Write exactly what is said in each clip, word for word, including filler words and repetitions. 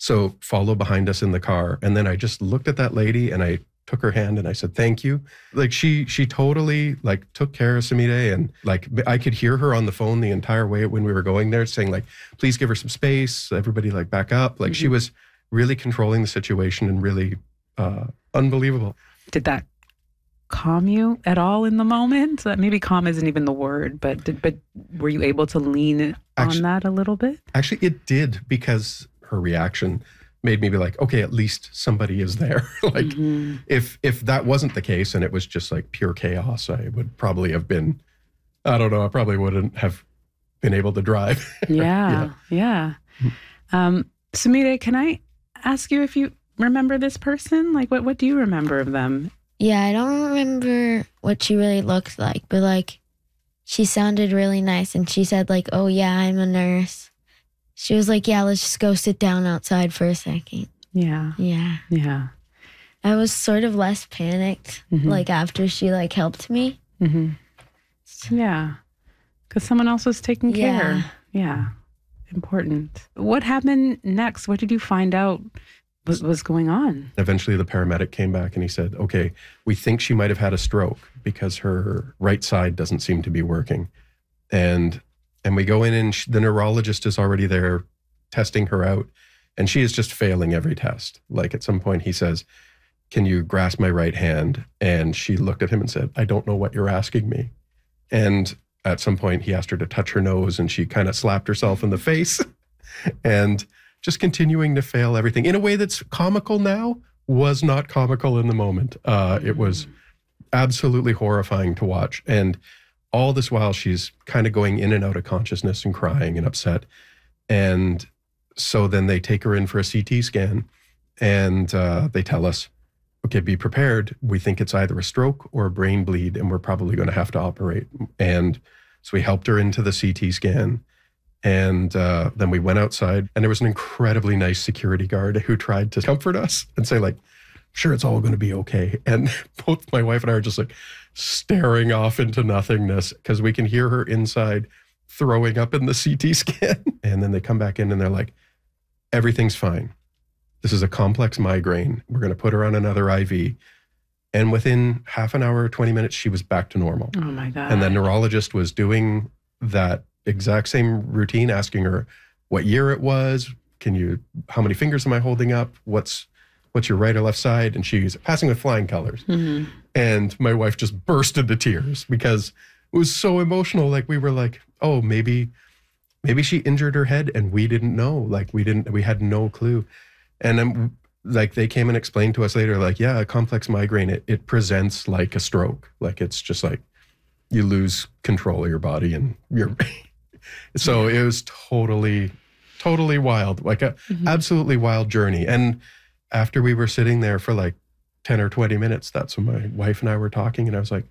So follow behind us in the car. And then I just looked at that lady and I took her hand and I said, thank you. Like she, she totally like took care of Samita, and like I could hear her on the phone the entire way when we were going there saying like, please give her some space. Everybody like back up. Like mm-hmm. she was really controlling the situation and really uh, unbelievable. Did that calm you at all in the moment? Maybe calm isn't even the word, but did, but were you able to lean actually, on that a little bit? Actually, it did, because her reaction made me be like, okay, at least somebody is there. like mm-hmm. if if that wasn't the case and it was just like pure chaos, I would probably have been, I don't know, I probably wouldn't have been able to drive. yeah, yeah. yeah. Um, Samita, can I ask you if you remember this person? Like, what, what do you remember of them? Yeah, I don't remember what she really looked like, but like, she sounded really nice, and she said like, oh yeah, I'm a nurse. She was like, yeah, let's just go sit down outside for a second. Yeah. Yeah. Yeah. I was sort of less panicked, mm-hmm. like after she like helped me. Mm-hmm. So, yeah. Because someone else was taking yeah. care. Yeah. Important. What happened next? What did you find out was, was going on? Eventually the paramedic came back and he said, okay, we think she might have had a stroke because her right side doesn't seem to be working. And And we go in and she, the neurologist is already there testing her out, and she is just failing every test. Like at some point he says, can you grasp my right hand? And she looked at him and said, I don't know what you're asking me. And at some point he asked her to touch her nose, and she kind of slapped herself in the face and just continuing to fail everything in a way that's comical now, was not comical in the moment. Uh, it was absolutely horrifying to watch. And all this while, she's kind of going in and out of consciousness and crying and upset. And so then they take her in for a C T scan, and uh, they tell us, okay, be prepared. We think it's either a stroke or a brain bleed, and we're probably going to have to operate. And so we helped her into the C T scan. And uh, then we went outside, and there was an incredibly nice security guard who tried to comfort us and say like, sure, it's all going to be okay. And both my wife and I are just like staring off into nothingness, because we can hear her inside throwing up in the C T scan. And then they come back in and they're like, everything's fine. This is a complex migraine. We're going to put her on another I V. And within half an hour, twenty minutes, she was back to normal. Oh my God. And the neurologist was doing that exact same routine, asking her what year it was. Can you, how many fingers am I holding up? What's, what's your right or left side? And she's passing with flying colors. Mm-hmm. And my wife just burst into tears because it was so emotional. Like we were like, oh, maybe, maybe she injured her head and we didn't know. Like we didn't, we had no clue. And then like they came and explained to us later, like, yeah, a complex migraine, it, it presents like a stroke. Like it's just like you lose control of your body and you're, so it was totally, totally wild, like a mm-hmm. absolutely wild journey. And after we were sitting there for like ten or twenty minutes, that's when my wife and I were talking, and I was like,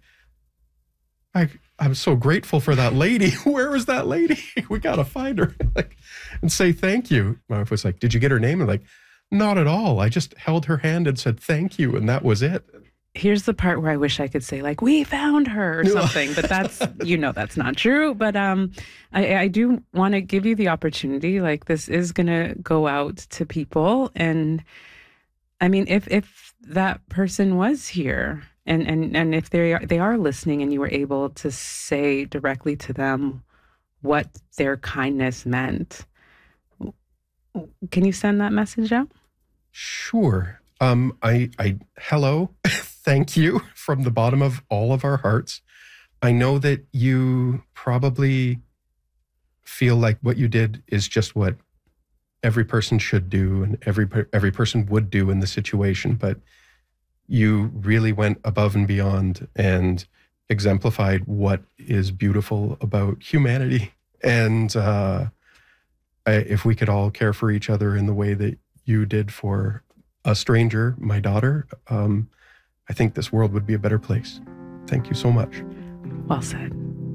I, I'm so grateful for that lady. Where is that lady? We got to find her like, and say thank you. My wife was like, did you get her name? And like, not at all. I just held her hand and said thank you, and that was it. Here's the part where I wish I could say like, we found her or something, but that's, you know, that's not true. But um, I, I do want to give you the opportunity, like this is going to go out to people. And I mean, if if that person was here and, and, and if they are, they are listening and you were able to say directly to them what their kindness meant, can you send that message out? Sure. Um, I, I, hello, thank you from the bottom of all of our hearts. I know that you probably feel like what you did is just what every person should do and every every person would do in the situation, but you really went above and beyond and exemplified what is beautiful about humanity. And uh, I, if we could all care for each other in the way that you did for a stranger, my daughter, um, I think this world would be a better place. Thank you so much. Well said.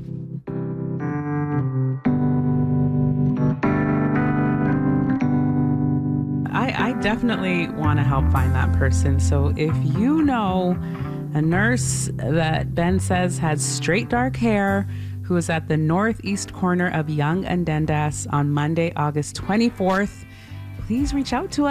I, I definitely want to help find that person. So if you know a nurse that Ben says has straight dark hair, who is at the northeast corner of Yonge and Dundas on Monday, August twenty-fourth, please reach out to us.